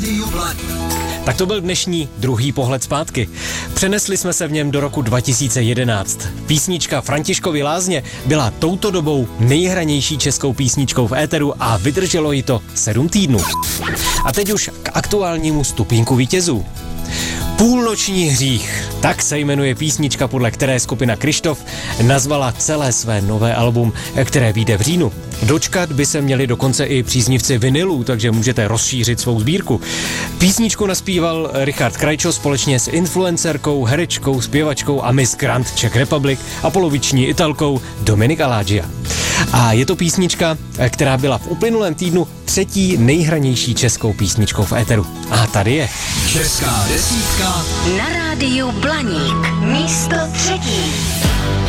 Rádiu Blaník. Tak to byl dnešní druhý pohled zpátky. Přenesli jsme se v něm do roku 2011. Písnička Františkovy lázně byla touto dobou nejhranější českou písničkou v éteru a vydrželo ji to 7 týdnů. A teď už k aktuálnímu stupínku vítězů. Půlnoční hřích, tak se jmenuje písnička, podle které skupina Kryštof nazvala celé své nové album, které vyjde v říjnu. Dočkat by se měli dokonce i příznivci vinylů, takže můžete rozšířit svou sbírku. Písničku naspíval Richard Krajčo společně s influencerkou, herečkou, zpěvačkou a Miss Grand Czech Republic a poloviční Italkou Dominik Aladžia. A je to písnička, která byla v uplynulém týdnu třetí nejhranější českou písničkou v éteru. A tady je. Česká desítka Na rádiu Blaník. Místo třetí.